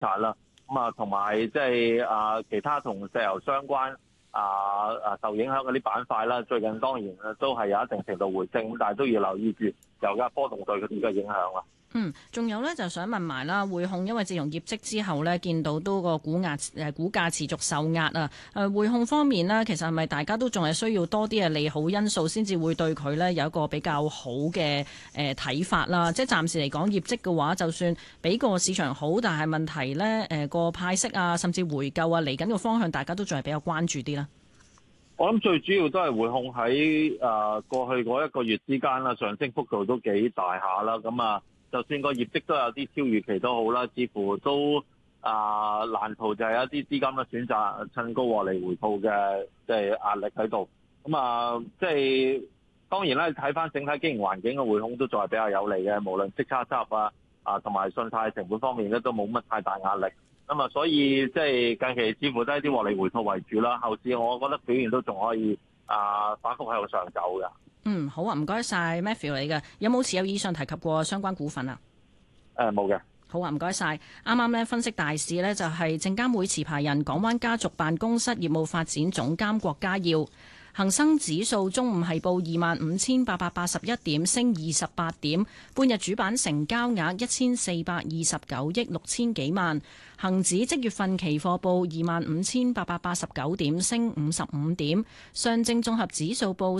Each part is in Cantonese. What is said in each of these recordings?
察啦。咁啊，同埋即係其他同石油相關受影響嗰啲板塊啦，最近當然都係有一定程度回升，但係都要留意住油價波動對佢哋嘅影響啦。 仲有咧就想問埋啦，匯控因為自從業績之後呢，見到都個股價持續受壓啊。匯控方面呢，其實係咪大家都仲係需要多啲嘅利好因素先至會對佢呢有一個比較好嘅睇法啦？即係暫時嚟講業績嘅話，就算比個市場好，但係問題呢個派息啊，甚至回購啊，嚟緊個方向，大家都仲係比較關注啲啦。 我諗最主要都係匯控喺過去嗰一個月之間啦，上升幅度都幾大下啦。咁啊，就算個業績都有啲超預期都好啦，似乎都難逃就係一啲資金嘅選擇，趁高獲利回吐嘅即係壓力喺度。咁啊，即係當然啦，睇翻整體經營環境嘅匯控都仲係比較有利嘅，無論息差收入同埋信貸成本方面咧都冇乜太大壓力。咁啊，所以即係近期似乎都係啲獲利回吐為主啦。後市我覺得表現都仲可以反覆喺度上走嘅。 好啊，唔該晒 Matthew 你嘅，有冇持有以上提及過相關股份啊？ 冇嘅。 好啊，唔該晒。啱啱呢分析大市呢，就係證監會持牌人港灣家族辦公室業務發展總監郭家耀。恒生指數中午係報25,881點，升28點。半日主板成交額1429億6千幾萬。恒指即月份期貨報25,889點，升55點。上證綜合指數報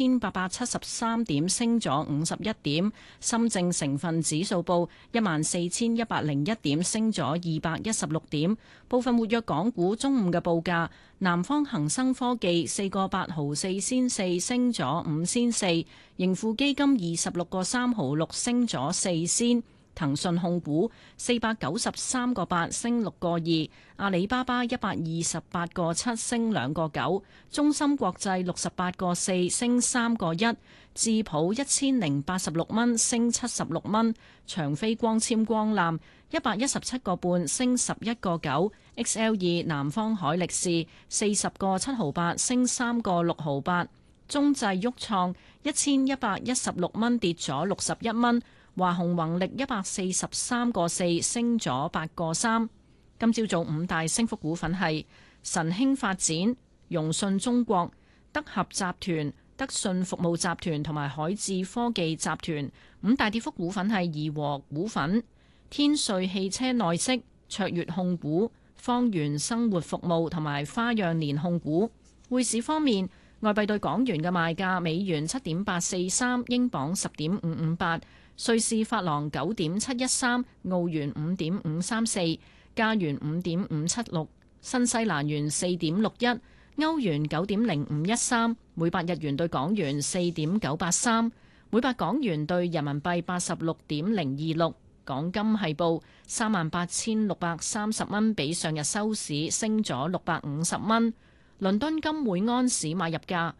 3,873點，升咗51點。深證成分指數報14,101點，升咗216點。部分活躍港股中午嘅報價：南方恒生科技4個8毫4仙4，升咗5仙4；盈富基金26個3毫6，升咗4仙。騰訊控股493個8，升6個2；阿里巴巴128個7，升2個9；中芯國際68個4，升3個1；智普1086蚊，升76蚊；長飛光纖光纜117個半，升11個9；XL2 南方海力士40個7毫8，升3個6毫8；中製旭創1116蚊，跌咗61蚊。華虹宏力143個4，升咗8個3。今朝早五大升幅股份係神興發展、融信中國、德合集團、德信服務集團同埋海智科技集團。五大跌幅股份係怡和股份、天瑞汽車內飾、卓越控股、方圓生活服務同埋花樣年控股。匯市方面，外幣對港元嘅賣價：美元7.843，英鎊10.558。瑞士法郎9.713，澳元5.534，加元5.576，新西蘭元4.61，歐元9.0513，每百日元對港元4.983，每百港元對人民幣86.026。港金係報38,630蚊，比上日收市升咗650蚊。倫敦金每安士買入價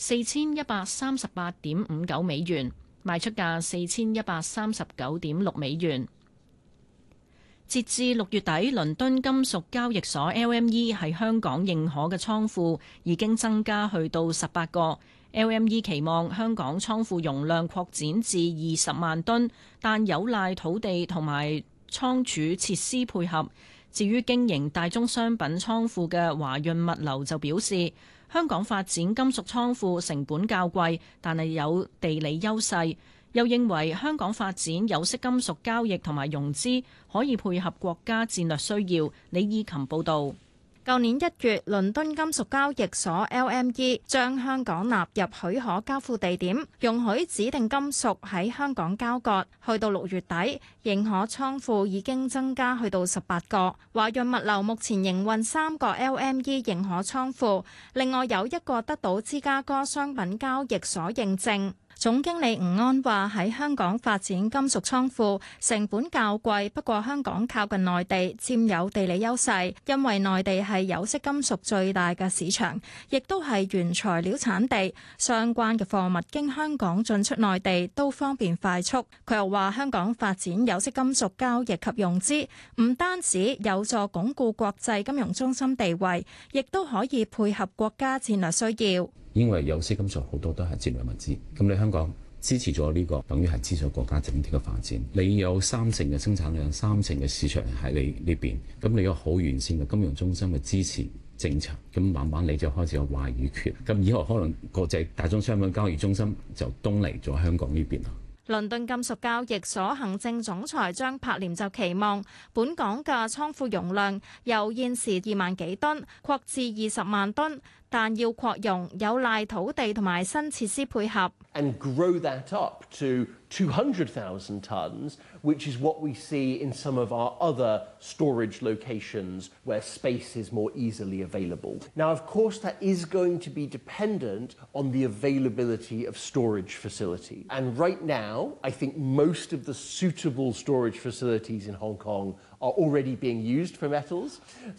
4138.59美元。賣出價4139.6美元。截至6月底，倫敦金屬交易所 LME 係香港認可嘅倉庫已經增加去到18個。LME 期望香港倉庫容量擴展至20萬噸，但有賴土地同埋倉儲設施配合。至於經營大宗商品倉庫嘅華潤物流就表示，香港發展金屬倉庫成本較貴，但係有地理優勢。又認為香港發展有色金屬交易同埋融資可以配合國家戰略需要。李以琴報導。 舊年1月，倫敦金屬交易所 LME 將香港納入許可交付地點，容許指定金屬喺香港交割。去到6月底，認可倉庫已經增加去到18個。華潤物流目前營運3個 LME 認可倉庫，另外有1個得到芝加哥商品交易所認證。總經理吳安話：喺香港發展金屬倉庫成本較貴，不過香港靠近內地，佔有地理優勢，因為內地係有色金屬最大嘅市場，亦都係原材料產地，相關嘅貨物經香港進出內地都方便快速。佢又話：香港發展有色金屬交易及融資，唔單止有助鞏固國際金融中心地位，亦都可以配合國家戰略需要。 因為有色金屬好多都係戰略物資，咁你香港支持咗呢個，等於係支持國家整體嘅發展。你有3成嘅生產量、3成嘅市場喺你呢邊，咁你有好完善嘅金融中心嘅支持政策，咁慢慢你就開始有話語權。咁以後可能國際大宗商品交易中心就東嚟咗香港呢邊啦。 倫敦金屬交易所行政總裁張柏廉就期望本港嘅倉庫容量由現時2萬幾噸擴至20萬噸，但要擴容有賴土地同埋新設施配合。 And grow that up to 200,000 tons, which is what we see in some of our other storage locations where space is more easily available. Now, of course, that is going to be dependent on the availability of storage facility. And right now, I think most of the suitable storage facilities in Hong Kong are already being used for metals.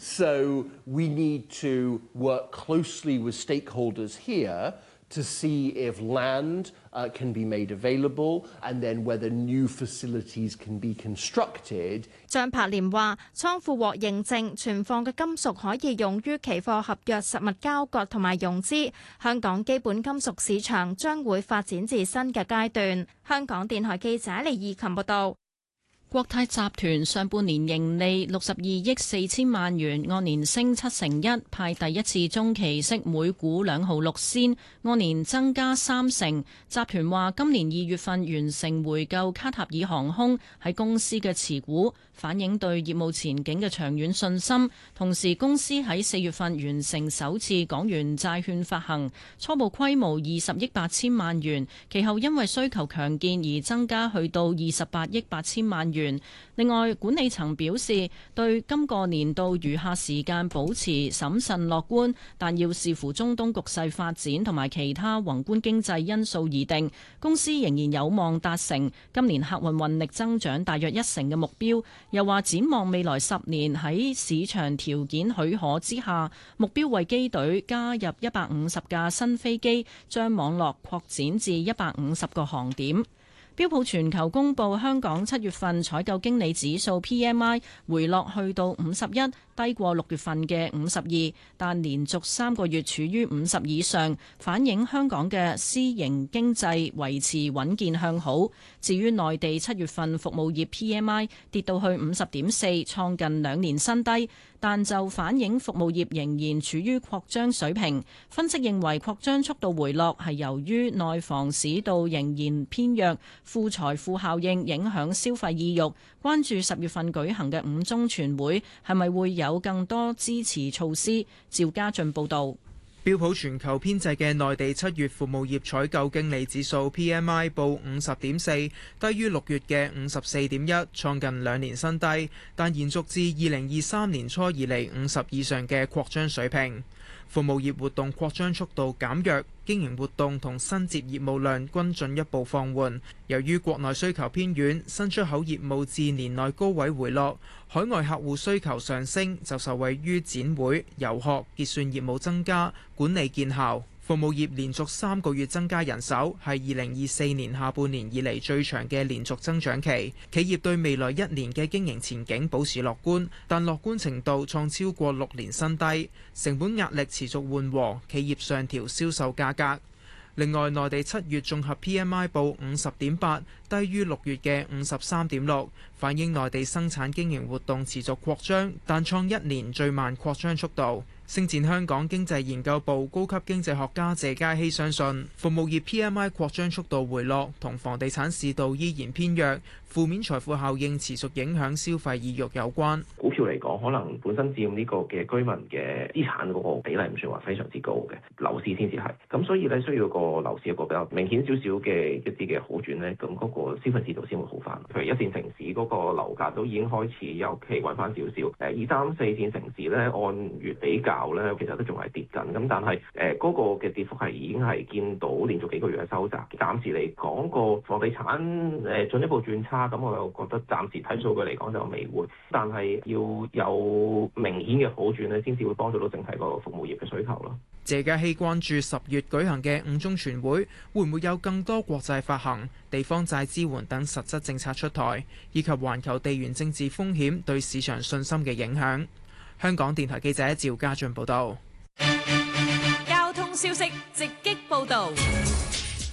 So we need to work closely with stakeholders here to see if land can be made available and then whether new facilities can be constructed. 張柏廉話：倉庫獲認證，存放嘅金屬可以用於期貨合約實物交割同埋融資。香港基本金屬市場將會發展至新嘅階段。香港電台記者李義琴報道。 國泰集團上半年盈利62億4千萬元，按年升1%，派第一次中期息每股2毫6仙，按年增加3成。集團話今年2月份完成回購卡塔爾航空喺公司嘅持股，反映對業務前景嘅長遠信心。同時，公司喺4月份完成首次港元債券發行，初步規模20億8千萬元，其後因為需求強健而增加去到28億8千萬元。另外，管理層表示對今個年度餘下時間保持審慎樂觀，但要視乎中東局勢發展同埋其他宏觀經濟因素而定。公司仍然有望達成今年客運運力增長大約1成嘅目標。又話展望未來10年喺市場條件許可之下，目標為機隊加入150架新飛機，將網絡擴展至150個航點。標普全球公佈香港7月份採購經理指數 PMI 回落去到51，低過6月份嘅52，但連續3個月處於50以上，反映香港嘅私營經濟維持穩健向好。至於內地7月份服務業 PMI 跌到去50.4，創近2年新低，但就反映服務業仍然處於擴張水平。分析認為擴張速度回落係由於內房市道仍然偏弱，負財富效應影響消費意欲。關注10月份舉行嘅5中全會係咪會有更多支持措施。趙家俊報導。 標普全球編製嘅內地7月服務業採購經理指數 PMI 報50.4，低於6月嘅54.1，創近2年新低，但延續至2023年初以嚟50以上嘅擴張水平。服務業活動擴張速度減弱，經營活動同新接業務量均進一步放緩。由於國內需求偏軟，新出口業務自年內高位回落，海外客戶需求上升，就受惠於展會、遊學、結算業務增加，管理見效。服務業連續3個月增加人手，係2024年下半年以嚟最長嘅連續增長期。企業對未來1年嘅經營前景保持樂觀，但樂觀程度創超過6年新低。成本壓力持續緩和，企業上調銷售價格。另外，內地7月綜合 PMI 報50.8，低於6月嘅53.6，反映內地生產經營活動持續擴張，但創1年最慢擴張速度。星展香港經濟研究部高級經濟學家謝嘉熙相信，服務業 PMI 擴張速度回落同房地產市道依然偏弱，負面財富效應持續影響消費意欲有關。 股票嚟講，可能本身佔呢個嘅居民嘅資產嗰個比例唔算話非常之高嘅，樓市先至係。咁所以咧，需要個樓市一個比較明顯少少嘅一啲嘅好轉咧，咁嗰個消費市道先會好翻。譬如一線城市嗰個樓價都已經開始有企穩翻少少，2、3、4線城市咧按月比較咧，其實都仲係跌緊，咁但係嗰個嘅跌幅係已經係見到連續幾個月嘅收窄。暫時嚟講，個房地產進一步轉差，咁我又覺得暫時睇數據嚟講就未會，但係要有明顯嘅好轉咧，先至會幫助到整體個服務業嘅需求咯。 謝嘉熙關注10月舉行嘅5中全會，會唔會有更多國債發行、地方債支援等實質政策出台，以及環球地緣政治風險對市場信心嘅影響。香港電台記者趙家俊報道。 交通消息直擊報道。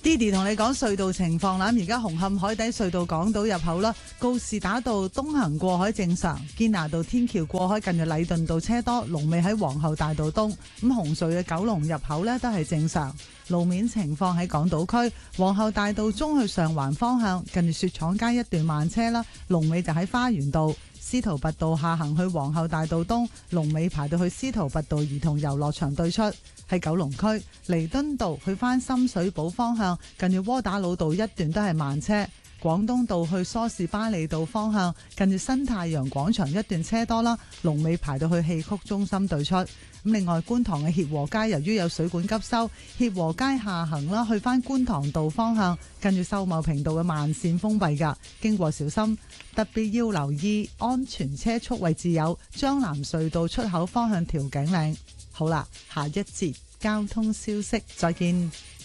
Didi 同你講隧道情況啦，而家紅磡海底隧道港島入口啦，告士打道東行過海正常，堅拿道天橋過海近住禮頓道車多，龍尾喺皇后大道東。咁紅隧嘅九龍入口呢都係正常。路面情況喺港島區，皇后大道中去上環方向近住雪廠街一段慢車啦，龍尾就喺花園道。司徒拔道下行去皇后大道東，龍尾排到去司徒拔道兒童遊樂場對出。喺九龍區彌敦道去返深水埗方向近住窩打老道一段都係慢車。廣東道去梳士巴利道方向近住新太陽廣場一段車多啦，龍尾排到去戲曲中心對出。咁另外觀塘嘅協和街由於有水管急修，協和街下行啦去返觀塘道方向近住秀茂坪道嘅慢線封閉㗎，經過小心，特別要留意安全車速位置有將藍隧道出口方向調景嶺。好啦，下一節交通消息再見。